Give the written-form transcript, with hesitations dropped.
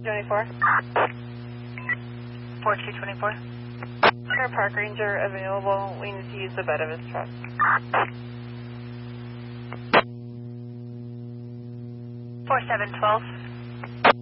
4224. 4224. Our park ranger available. We need to use the bed of his truck. 4712.